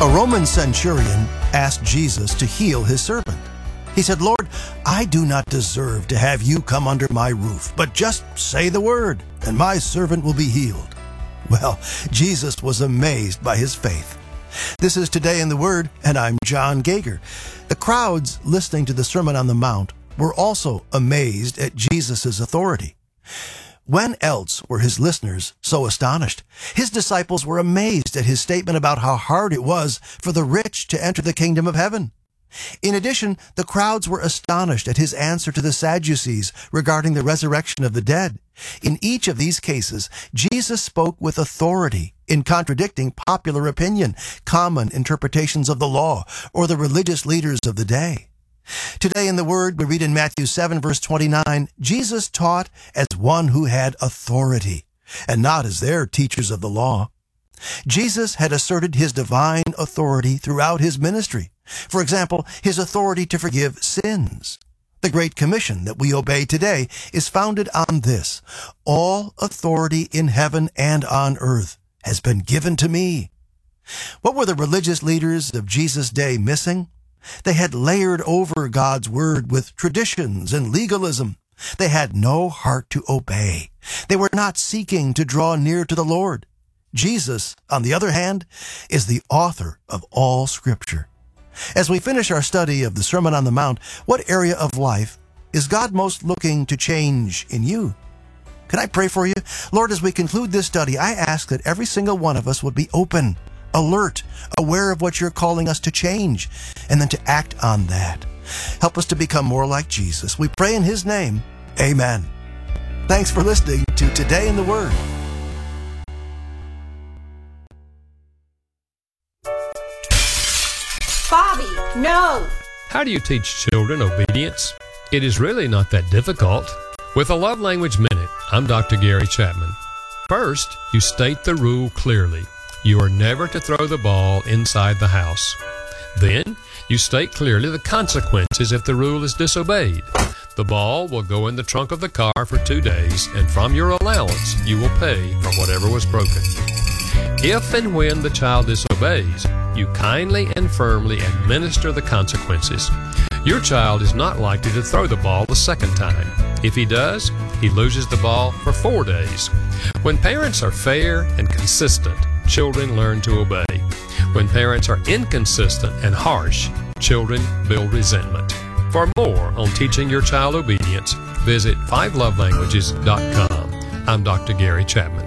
A Roman centurion asked Jesus to heal his servant. He said, "Lord, I do not deserve to have you come under my roof, but just say the word, and my servant will be healed." Well, Jesus was amazed by his faith. This is Today in the Word, and I'm John Gager. The crowds listening to the Sermon on the Mount were also amazed at Jesus' authority. When else were his listeners so astonished? His disciples were amazed at his statement about how hard it was for the rich to enter the kingdom of heaven. In addition, the crowds were astonished at his answer to the Sadducees regarding the resurrection of the dead. In each of these cases, Jesus spoke with authority in contradicting popular opinion, common interpretations of the law, or the religious leaders of the day. Today in the Word, we read in Matthew 7, verse 29, Jesus taught as one who had authority, and not as their teachers of the law. Jesus had asserted his divine authority throughout his ministry. For example, his authority to forgive sins. The Great Commission that we obey today is founded on this: all authority in heaven and on earth has been given to me. What were the religious leaders of Jesus' day missing? They had layered over God's word with traditions and legalism. They had no heart to obey. They were not seeking to draw near to the Lord. Jesus, on the other hand, is the author of all Scripture. As we finish our study of the Sermon on the Mount, what area of life is God most looking to change in you? Can I pray for you? Lord, as we conclude this study, I ask that every single one of us would be open, alert, aware of what you're calling us to change, and then to act on that. Help us to become more like Jesus. We pray in his name. Amen. Thanks for listening to Today in the Word. Bobby, no! How do you teach children obedience? It is really not that difficult. With a Love Language Minute, I'm Dr. Gary Chapman. First, you state the rule clearly. You are never to throw the ball inside the house. Then, you state clearly the consequences if the rule is disobeyed. The ball will go in the trunk of the car for 2 days, and from your allowance, you will pay for whatever was broken. If and when the child disobeys, you kindly and firmly administer the consequences. Your child is not likely to throw the ball the second time. If he does, he loses the ball for 4 days. When parents are fair and consistent, children learn to obey. When parents are inconsistent and harsh, children build resentment. For more on teaching your child obedience, visit 5lovelanguages.com. I'm Dr. Gary Chapman.